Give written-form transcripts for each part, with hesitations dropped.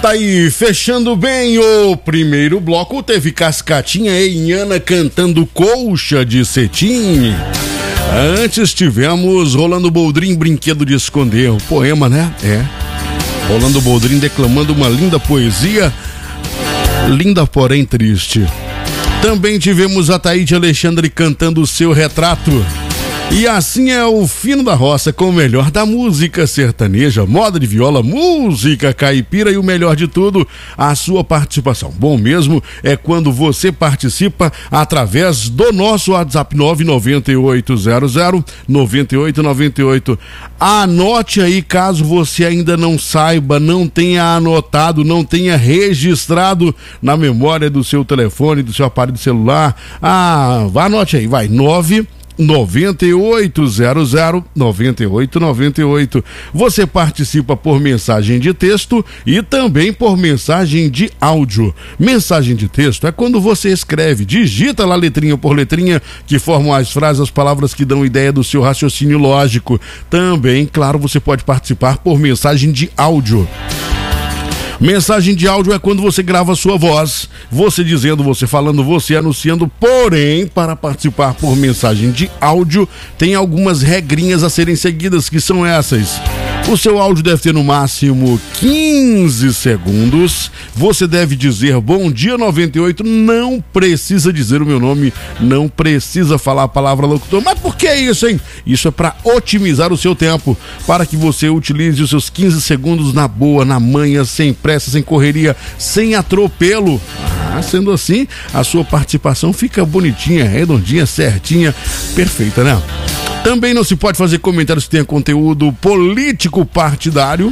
Tá aí, fechando bem o primeiro bloco, teve Cascatinha e Inhana cantando Colcha de Cetim. Antes tivemos Rolando Boldrin, Brinquedo de Esconder, o poema, né? Rolando Boldrin declamando uma linda poesia, linda porém triste. Também tivemos a Taíde Alexandre cantando o Seu Retrato. E assim é o Fino da Roça, com o melhor da música sertaneja, moda de viola, música caipira e o melhor de tudo, a sua participação. Bom mesmo é quando você participa através do nosso WhatsApp 99800-9898. Anote aí, caso você ainda não saiba, não tenha anotado, não tenha registrado na memória do seu telefone, do seu aparelho celular. Anote aí, vai, 9800-9898. Você participa por mensagem de texto e também por mensagem de áudio. Mensagem de texto é quando você escreve, digita lá letrinha por letrinha, que formam as frases, as palavras que dão ideia do seu raciocínio lógico. Também, claro, você pode participar por mensagem de áudio. Mensagem de áudio é quando você grava a sua voz, você dizendo, você falando, você anunciando. Porém, para participar por mensagem de áudio, tem algumas regrinhas a serem seguidas, que são essas. O seu áudio deve ter no máximo 15 segundos. Você deve dizer bom dia 98, não precisa dizer o meu nome, não precisa falar a palavra locutor. Mas por que isso, hein? Isso é para otimizar o seu tempo, para que você utilize os seus 15 segundos na boa, na manha, sem pressa, sem correria, sem atropelo. Sendo assim, a sua participação fica bonitinha, redondinha, certinha, perfeita, né? Também não se pode fazer comentários que tenham conteúdo político partidário.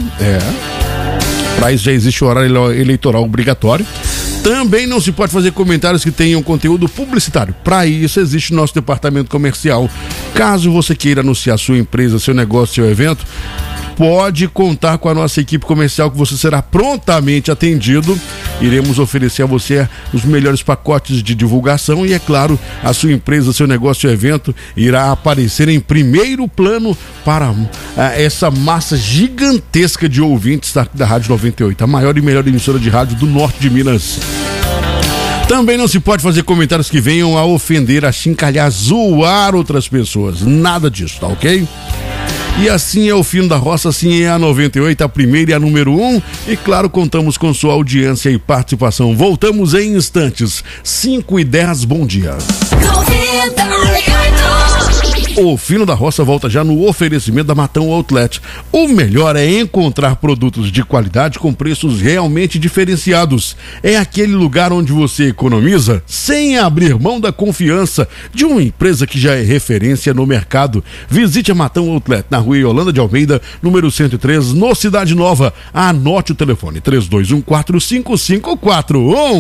Para isso já existe o horário eleitoral obrigatório. Também não se pode fazer comentários que tenham conteúdo publicitário. Para isso existe o nosso departamento comercial. Caso você queira anunciar sua empresa, seu negócio, seu evento, pode contar com a nossa equipe comercial, que você será prontamente atendido. Iremos oferecer a você os melhores pacotes de divulgação e, é claro, a sua empresa, seu negócio, seu evento irá aparecer em primeiro plano para essa massa gigantesca de ouvintes da Rádio 98, a maior e melhor emissora de rádio do norte de Minas. Também não se pode fazer comentários que venham a ofender, a chincalhar, zoar outras pessoas. Nada disso, tá ok? E assim é o Fino da Roça, assim é a 98, a primeira e a número 1. E claro, contamos com sua audiência e participação. Voltamos em instantes. 5h10, bom dia. 98. O Fino da Roça volta já no oferecimento da Matão Outlet. O melhor é encontrar produtos de qualidade com preços realmente diferenciados. É aquele lugar onde você economiza sem abrir mão da confiança de uma empresa que já é referência no mercado. Visite a Matão Outlet na Rua Yolanda de Almeida, número 103, no Cidade Nova. Anote o telefone 32145541.